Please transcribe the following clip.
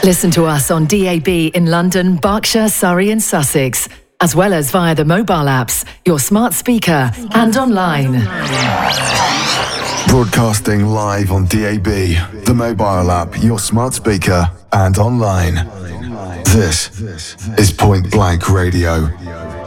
Listen to us on DAB in London, Berkshire, Surrey and Sussex, as well as via the mobile apps, your smart speaker and online. Broadcasting live on DAB, the mobile app, your smart speaker and online. This is Point Blank Radio.